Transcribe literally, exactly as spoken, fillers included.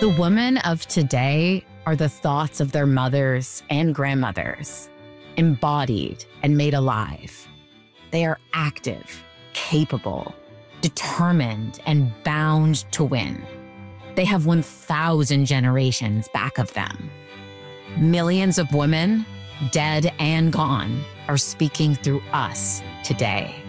The women of today are the thoughts of their mothers and grandmothers, embodied and made alive. They are active, capable, determined, and bound to win. They have one thousand generations back of them. Millions of women, dead and gone, are speaking through us today.